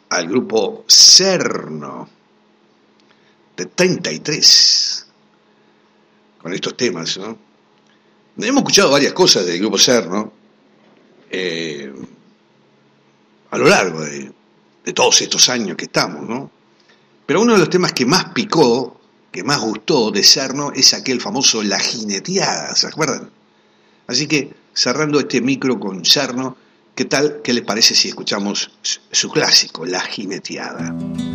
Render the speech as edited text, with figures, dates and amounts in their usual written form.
al grupo Cerno de 33 con estos temas, ¿no? Hemos escuchado varias cosas del grupo Cerno a lo largo de todos estos años que estamos, ¿no? Pero uno de los temas que más picó, que más gustó de Cerno es aquel famoso La Jineteada, ¿se acuerdan? Así que, cerrando este micro con Cerno, ¿qué tal? ¿Qué les parece si escuchamos su clásico, La Jineteada?